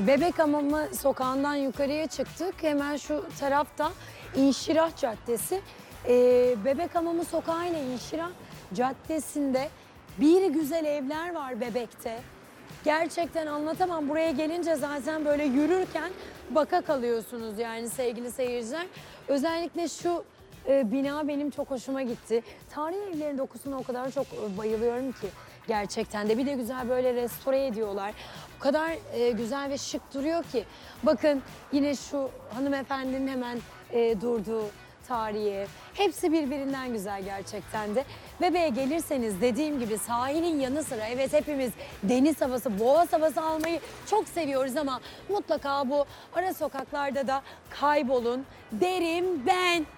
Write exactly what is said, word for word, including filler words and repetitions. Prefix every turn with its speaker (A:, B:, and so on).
A: Bebekhamamı sokağından yukarıya çıktık. Hemen şu tarafta İnşirah Caddesi. Ee, Bebekhamamı sokağı ile İnşirah Caddesi'nde bir güzel evler var Bebek'te. Gerçekten anlatamam. Buraya gelince zaten böyle yürürken baka kalıyorsunuz yani sevgili seyirciler. Özellikle şu e, bina benim çok hoşuma gitti. Tarihi evlerin dokusuna o kadar çok e, bayılıyorum ki gerçekten de. Bir de güzel böyle restore ediyorlar. O kadar e, güzel ve şık duruyor ki. Bakın yine şu hanımefendinin hemen e, durduğu tarihi ev. Hepsi birbirinden güzel gerçekten de. Bebeğe gelirseniz dediğim gibi sahilin yanı sıra evet hepimiz deniz havası, boğaz havası almayı çok seviyoruz ama mutlaka bu ara sokaklarda da kaybolun derim ben.